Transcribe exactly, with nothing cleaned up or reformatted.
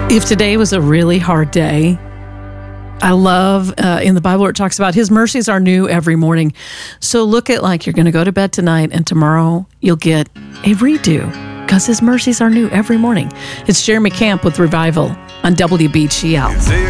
If today was a really hard day, I love uh, in the Bible where it talks about his mercies are new every morning. So look at like you're going to go to bed tonight and tomorrow you'll get a redo because his mercies are new every morning. It's Jeremy Camp with Revival on W B G L.